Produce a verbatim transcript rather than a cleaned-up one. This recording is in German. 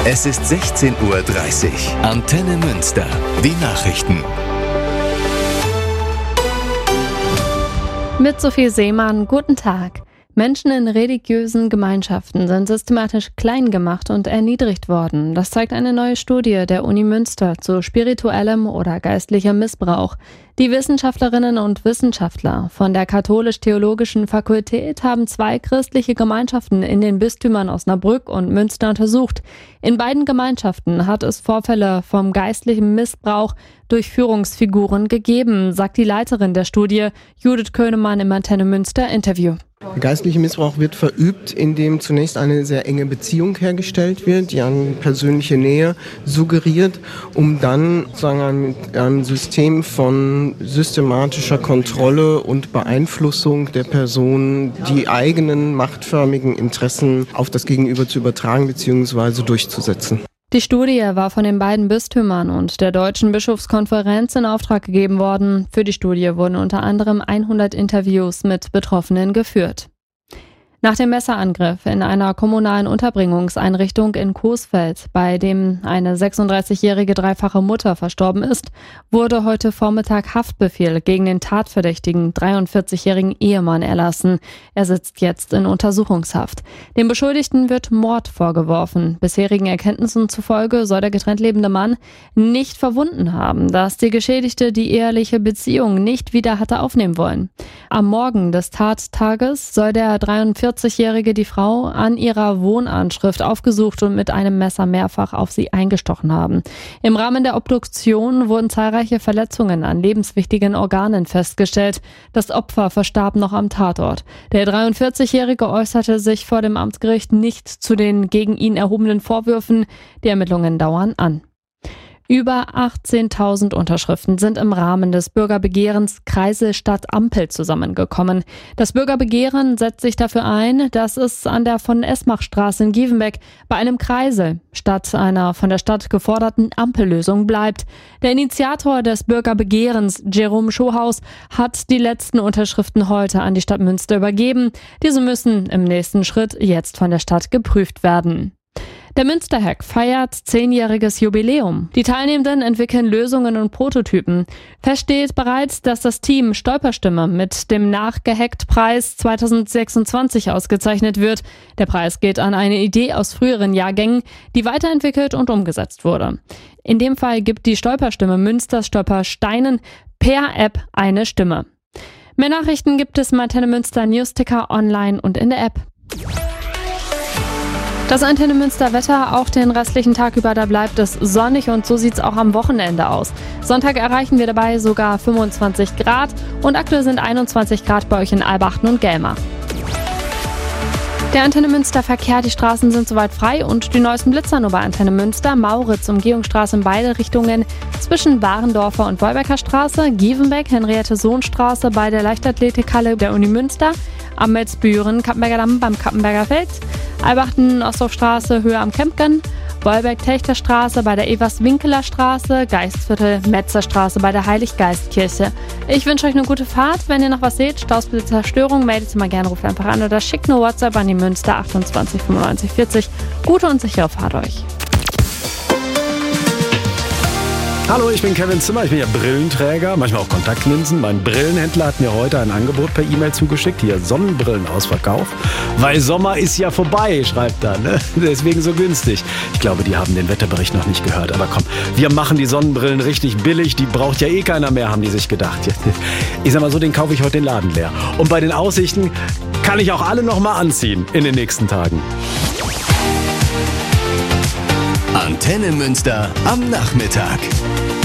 Es ist sechzehn Uhr dreißig. Antenne Münster. Die Nachrichten. Mit Sophie Seemann, guten Tag. Menschen in religiösen Gemeinschaften sind systematisch klein gemacht und erniedrigt worden. Das zeigt eine neue Studie der Uni Münster zu spirituellem oder geistlichem Missbrauch. Die Wissenschaftlerinnen und Wissenschaftler von der Katholisch-Theologischen Fakultät haben zwei christliche Gemeinschaften in den Bistümern Osnabrück und Münster untersucht. In beiden Gemeinschaften hat es Vorfälle vom geistlichen Missbrauch durch Führungsfiguren gegeben, sagt die Leiterin der Studie, Judith Könemann im Antenne Münster Interview. Der geistliche Missbrauch wird verübt, indem zunächst eine sehr enge Beziehung hergestellt wird, die eine persönliche Nähe suggeriert, um dann sozusagen mit einem System von systematischer Kontrolle und Beeinflussung der Person die eigenen machtförmigen Interessen auf das Gegenüber zu übertragen bzw. durchzusetzen. Die Studie war von den beiden Bistümern und der Deutschen Bischofskonferenz in Auftrag gegeben worden. Für die Studie wurden unter anderem hundert Interviews mit Betroffenen geführt. Nach dem Messerangriff in einer kommunalen Unterbringungseinrichtung in Coesfeld, bei dem eine sechsunddreißigjährige dreifache Mutter verstorben ist, wurde heute Vormittag Haftbefehl gegen den tatverdächtigen dreiundvierzigjährigen Ehemann erlassen. Er sitzt jetzt in Untersuchungshaft. Dem Beschuldigten wird Mord vorgeworfen. Bisherigen Erkenntnissen zufolge soll der getrennt lebende Mann nicht verwunden haben, dass die Geschädigte die eheliche Beziehung nicht wieder hatte aufnehmen wollen. Am Morgen des Tattages soll der dreiundvierzigjährige die Frau an ihrer Wohnanschrift aufgesucht und mit einem Messer mehrfach auf sie eingestochen haben. Im Rahmen der Obduktion wurden zahlreiche Verletzungen an lebenswichtigen Organen festgestellt. Das Opfer verstarb noch am Tatort. Der dreiundvierzigjährige äußerte sich vor dem Amtsgericht nicht zu den gegen ihn erhobenen Vorwürfen. Die Ermittlungen dauern an. Über achtzehntausend Unterschriften sind im Rahmen des Bürgerbegehrens Kreisel statt Ampel zusammengekommen. Das Bürgerbegehren setzt sich dafür ein, dass es an der von Esmachstraße in Gievenbeck bei einem Kreisel statt einer von der Stadt geforderten Ampellösung bleibt. Der Initiator des Bürgerbegehrens, Jerome Schohaus, hat die letzten Unterschriften heute an die Stadt Münster übergeben. Diese müssen im nächsten Schritt jetzt von der Stadt geprüft werden. Der Münsterhack feiert zehnjähriges Jubiläum. Die Teilnehmenden entwickeln Lösungen und Prototypen. Fest steht bereits, dass das Team Stolperstimme mit dem Nachgehackt-Preis zweitausendsechsundzwanzig ausgezeichnet wird. Der Preis geht an eine Idee aus früheren Jahrgängen, die weiterentwickelt und umgesetzt wurde. In dem Fall gibt die Stolperstimme Münsters Stolpersteinen per App eine Stimme. Mehr Nachrichten gibt es im Antenne Münster Newsticker online und in der App. Das Antenne Münster Wetter auch den restlichen Tag über, da bleibt es sonnig und so sieht es auch am Wochenende aus. Sonntag erreichen wir dabei sogar fünfundzwanzig Grad und aktuell sind einundzwanzig Grad bei euch in Albachten und Gelmar. Der Antenne Münster Verkehr, die Straßen sind soweit frei und die neuesten Blitzer nur bei Antenne Münster, Mauritz, Umgehungsstraße in beide Richtungen zwischen Warendorfer und Wolbecker Straße, Gievenbeck, Henriette-Sohn-Straße bei der Leichtathletikhalle der Uni Münster, Amelsbüren, Kappenberger Damm beim Kappenberger Feld, Albachten, Ostdorfstraße, Höhe am Kempgen, Wolbeck-Techterstraße bei der Evers-Winkeler Straße, Geistviertel, Metzerstraße bei der Heiliggeistkirche. Ich wünsche euch eine gute Fahrt. Wenn ihr noch was seht, Stausblitzer, Störung, meldet sie mal gerne, ruft einfach an oder schickt eine WhatsApp an die Münster achtundzwanzig fünfundneunzig vierzig. Gute und sichere Fahrt euch. Hallo, ich bin Kevin Zimmer, ich bin ja Brillenträger, manchmal auch Kontaktlinsen. Mein Brillenhändler hat mir heute ein Angebot per E-Mail zugeschickt, hier Sonnenbrillenausverkauf. Weil Sommer ist ja vorbei, schreibt er, ne? Deswegen so günstig. Ich glaube, die haben den Wetterbericht noch nicht gehört, aber komm, wir machen die Sonnenbrillen richtig billig, die braucht ja eh keiner mehr, haben die sich gedacht. Ich sag mal so, den kaufe ich heute den Laden leer. Und bei den Aussichten kann ich auch alle noch mal anziehen in den nächsten Tagen. Antenne Münster am Nachmittag.